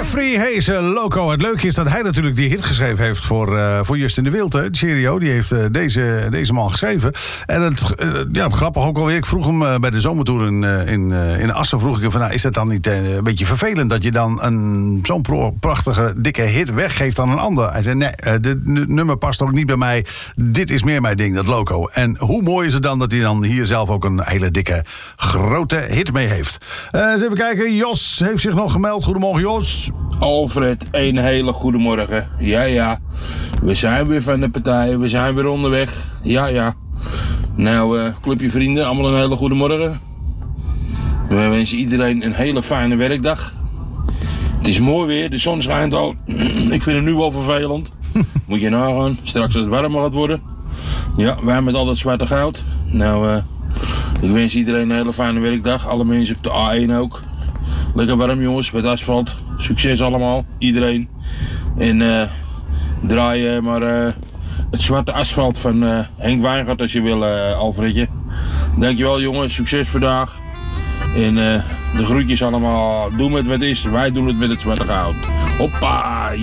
Jeffrey Hayes, Loco. Het leuke is dat hij natuurlijk die hit geschreven heeft voor Justin de Wild. Hè. Cheerio, die heeft deze man geschreven. En het grappig ook alweer. Ik vroeg hem bij de zomertour in Assen. Vroeg ik hem van, is dat dan niet een beetje vervelend dat je dan zo'n prachtige, dikke hit weggeeft aan een ander? Hij zei, nee, dit nummer past ook niet bij mij. Dit is meer mijn ding, dat Loco. En hoe mooi is het dan dat hij dan hier zelf ook een hele dikke, grote hit mee heeft. Eens even kijken. Jos heeft zich nog gemeld. Goedemorgen, Jos. Alfred, een hele goede morgen. Ja. We zijn weer van de partij. We zijn weer onderweg. Ja. Nou, clubje vrienden, allemaal een hele goede morgen. We wensen iedereen een hele fijne werkdag. Het is mooi weer, de zon schijnt al. Ik vind het nu wel vervelend. Moet je nagaan, straks als het warmer gaat worden. Ja, wij met al dat zwarte goud. Nou, ik wens iedereen een hele fijne werkdag. Alle mensen op de A1 ook. Lekker warm jongens, met asfalt. Succes allemaal, iedereen. En draai maar het zwarte asfalt van Henk Wijngaard als je wil, Alfredje. Dankjewel jongens, succes vandaag. En de groetjes allemaal. Doe met wat is, wij doen het met het zwarte goud. Hoppa,